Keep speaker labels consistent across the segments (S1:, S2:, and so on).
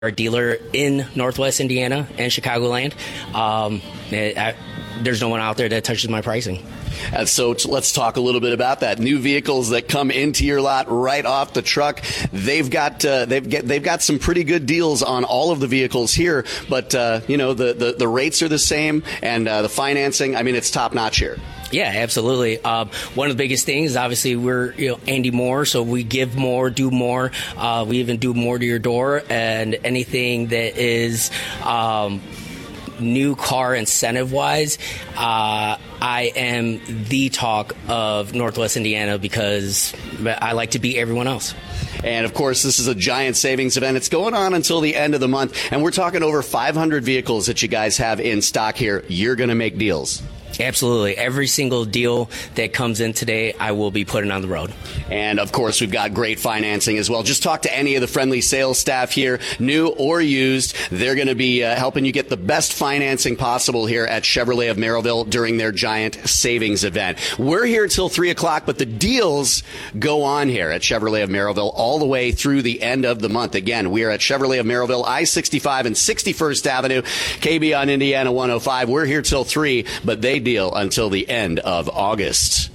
S1: our dealer in Northwest Indiana and Chicagoland. There's no one out there that touches my pricing.
S2: So let's talk a little bit about that. New vehicles that come into your lot right off the truck. They've got some pretty good deals on all of the vehicles here, but the rates are the same, and the financing. I mean, it's top notch here.
S1: Yeah, absolutely. One of the biggest things, obviously, we're Andy Moore, so we give more, do more. We even do more to your door, and anything that is new car incentive wise, I am the talk of Northwest Indiana because I like to beat everyone else.
S2: And, of course, this is a giant savings event. It's going on until the end of the month, and we're talking over 500 vehicles that you guys have in stock here. You're going to make deals.
S1: Absolutely. Every single deal that comes in today, I will be putting on the road.
S2: And, of course, we've got great financing as well. Just talk to any of the friendly sales staff here, new or used. They're going to be helping you get the best financing possible here at Chevrolet of Merrillville during their giant savings event. We're here till 3 o'clock, but the deals go on here at Chevrolet of Merrillville all the way through the end of the month. Again, we are at Chevrolet of Merrillville, I-65 and 61st Avenue, KB on Indiana 105. We're here till 3, but they deal until the end of August.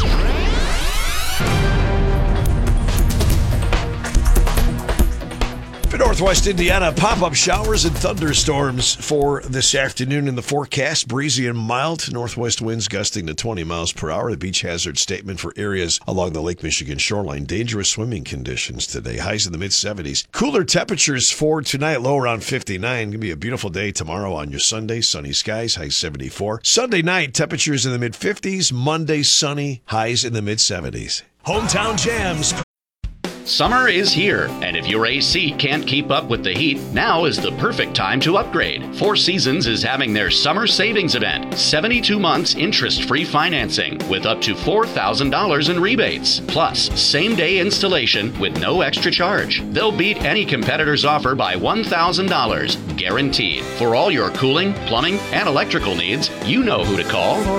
S3: For Northwest Indiana, pop-up showers and thunderstorms for this afternoon in the forecast. Breezy and mild. Northwest winds gusting to 20 miles per hour. The beach hazard statement for areas along the Lake Michigan shoreline. Dangerous swimming conditions today. Highs in the mid-70s. Cooler temperatures for tonight, low around 59. Going to be a beautiful day tomorrow on your Sunday. Sunny skies, high 74. Sunday night, temperatures in the mid-50s. Monday, sunny, highs in the mid-70s. Hometown Jams.
S4: Summer is here, and if your AC can't keep up with the heat, now is the perfect time to upgrade. Four Seasons is having their summer savings event, 72 months interest-free financing with up to $4,000 in rebates, plus same-day installation with no extra charge. They'll beat any competitor's offer by $1,000, guaranteed. For all your cooling, plumbing, and electrical needs, you know who to call.